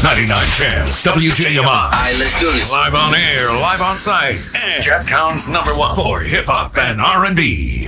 99 Chance, WJMI. Alright, let's do this. Live on air, live on site, and Jacktown's #1 for hip hop and R&B.